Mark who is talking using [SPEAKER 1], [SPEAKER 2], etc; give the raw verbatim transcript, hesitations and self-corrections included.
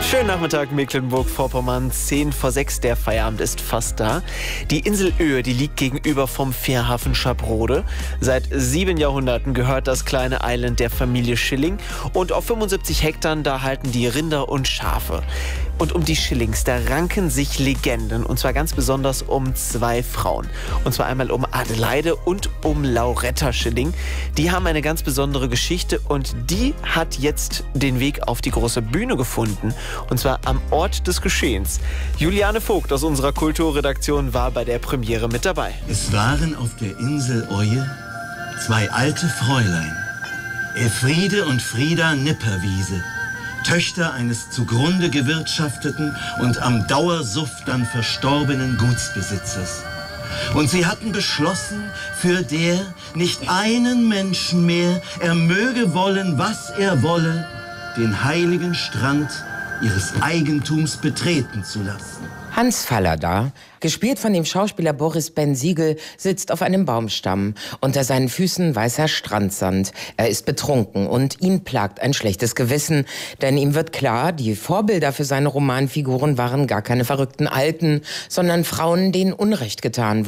[SPEAKER 1] Schönen Nachmittag, Mecklenburg-Vorpommern. zehn vor sechs, der Feierabend ist fast da. Die Insel Oehe, die liegt gegenüber vom Fährhafen Schaprode. Seit sieben Jahrhunderten gehört das kleine Island der Familie Schilling. Und auf fünfundsiebzig Hektar, da halten die Rinder und Schafe. Und um die Schillings, da ranken sich Legenden. Und zwar ganz besonders um zwei Frauen. Und zwar einmal um Adelaide und um Lauretta Schilling. Die haben eine ganz besondere Geschichte und die hat jetzt den Weg auf die große Bühne gefunden. Und zwar am Ort des Geschehens. Juliane Vogt aus unserer Kulturredaktion war bei der Premiere mit dabei.
[SPEAKER 2] Es waren auf der Insel Oehe zwei alte Fräulein, Elfriede und Frieda Nipperwiese, Töchter eines zugrunde gewirtschafteten und am Dauersuff dann verstorbenen Gutsbesitzers. Und sie hatten beschlossen, für der nicht einen Menschen mehr, er möge wollen, was er wolle, den heiligen Strand ihres Eigentums betreten zu lassen.
[SPEAKER 3] Hans Fallada, gespielt von dem Schauspieler Boris Ben-Siegel, sitzt auf einem Baumstamm. Unter seinen Füßen weißer Strandsand. Er ist betrunken und ihn plagt ein schlechtes Gewissen. Denn ihm wird klar, die Vorbilder für seine Romanfiguren waren gar keine verrückten Alten, sondern Frauen, denen Unrecht getan wurde.